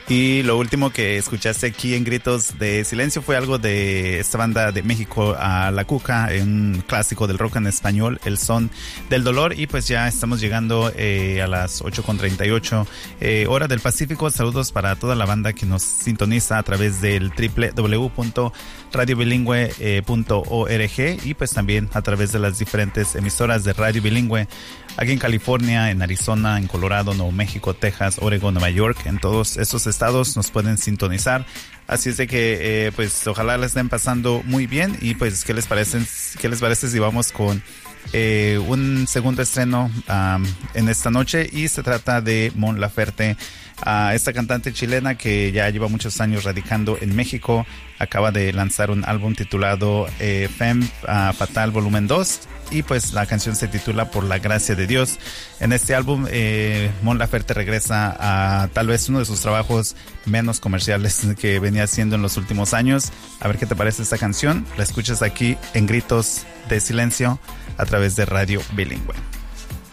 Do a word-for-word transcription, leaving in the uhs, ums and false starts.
Y lo último que escuchaste aquí en Gritos de Silencio fue algo de esta banda de México, a La Cuca, un clásico del rock en español, El Son del Dolor. Y pues ya estamos llegando eh, a las ocho con treinta y ocho eh, hora del Pacífico. Saludos para toda la banda que nos sintoniza a través del doble u doble u doble u punto radio bilingüe punto org y pues también a través de las diferentes emisoras de Radio Bilingüe aquí en California, en Arizona, en Colorado, Nuevo México, Texas, Oregon, Nueva York. En todos estos estados nos pueden sintonizar. Así es de que eh, pues ojalá la estén pasando muy bien. Y pues ¿qué les parece, qué les parece si vamos con eh, un segundo estreno um, en esta noche? Y se trata de Mon Laferte. Uh, esta cantante chilena que ya lleva muchos años radicando en México acaba de lanzar un álbum titulado eh, Femme uh, Fatal Volumen dos, y pues la canción se titula Por la Gracia de Dios. En este álbum eh, Mon Laferte regresa a tal vez uno de sus trabajos menos comerciales que venía haciendo en los últimos años. A ver qué te parece esta canción. La escuchas aquí en Gritos de Silencio a través de Radio Bilingüe.